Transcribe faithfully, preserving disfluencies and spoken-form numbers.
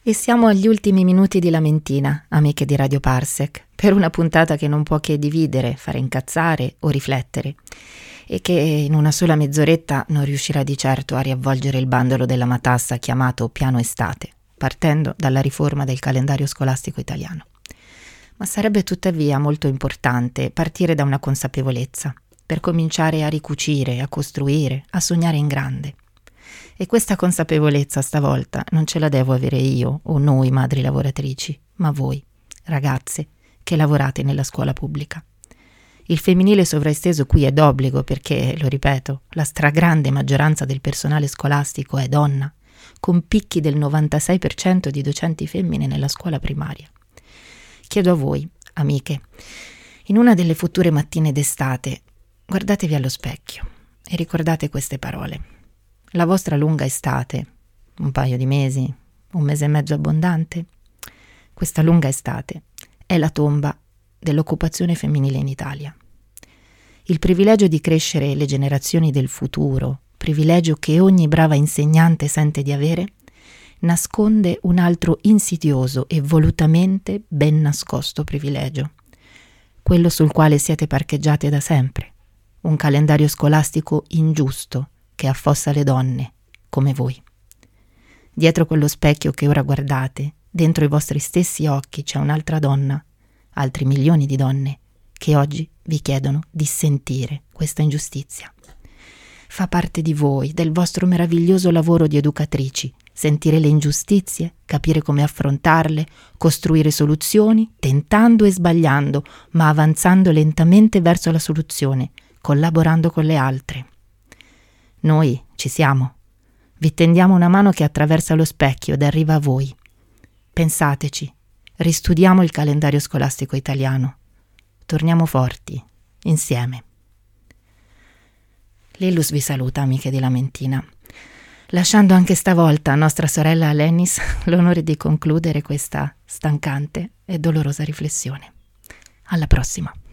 E siamo agli ultimi minuti di Lamentina, amiche di Radio Parsec, per una puntata che non può che dividere, fare incazzare o riflettere, e che in una sola mezz'oretta non riuscirà di certo a riavvolgere il bandolo della matassa chiamato Piano Estate, partendo dalla riforma del calendario scolastico italiano. Ma sarebbe tuttavia molto importante partire da una consapevolezza, per cominciare a ricucire, a costruire, a sognare in grande. E questa consapevolezza stavolta non ce la devo avere io o noi madri lavoratrici, ma voi, ragazze, che lavorate nella scuola pubblica. Il femminile sovraesteso qui è d'obbligo perché, lo ripeto, la stragrande maggioranza del personale scolastico è donna, con picchi del novantasei per cento di docenti femmine nella scuola primaria. Chiedo a voi, amiche, in una delle future mattine d'estate, guardatevi allo specchio e ricordate queste parole. La vostra lunga estate, un paio di mesi, un mese e mezzo abbondante, questa lunga estate è la tomba dell'occupazione femminile in Italia. Il privilegio di crescere le generazioni del futuro, privilegio che ogni brava insegnante sente di avere, nasconde un altro insidioso e volutamente ben nascosto privilegio, quello sul quale siete parcheggiate da sempre, un calendario scolastico ingiusto che affossa le donne, come voi. Dietro quello specchio che ora guardate, dentro i vostri stessi occhi c'è un'altra donna, altri milioni di donne, che oggi vi chiedono di sentire questa ingiustizia. Fa parte di voi, del vostro meraviglioso lavoro di educatrici, sentire le ingiustizie, capire come affrontarle, costruire soluzioni, tentando e sbagliando, ma avanzando lentamente verso la soluzione, collaborando con le altre. Noi ci siamo. Vi tendiamo una mano che attraversa lo specchio ed arriva a voi. Pensateci, ristudiamo il calendario scolastico italiano. Torniamo forti, insieme. Lillus vi saluta, amiche di Lamentina, lasciando anche stavolta a nostra sorella Lennis l'onore di concludere questa stancante e dolorosa riflessione. Alla prossima.